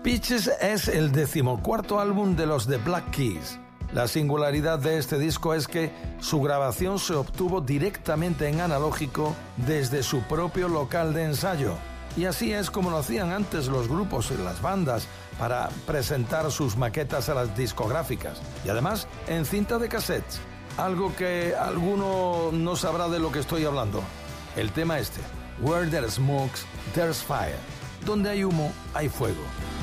Peaches es el 14º álbum de los The Black Keys. La singularidad de este disco es que su grabación se obtuvo directamente en analógico desde su propio local de ensayo. Y así es como lo hacían antes los grupos y las bandas para presentar sus maquetas a las discográficas. Y además en cinta de cassettes, algo que alguno no sabrá de lo que estoy hablando. El tema este, Where There's Smoke, There's Fire. Donde hay humo, hay fuego.